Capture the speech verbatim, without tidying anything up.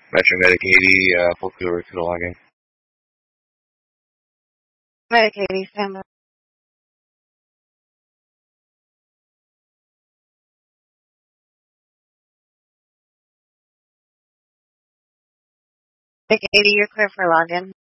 Metro Medic eighty, uh, full field repeater logging. Medic eighty, stand by. Medic eighty, you're clear for login.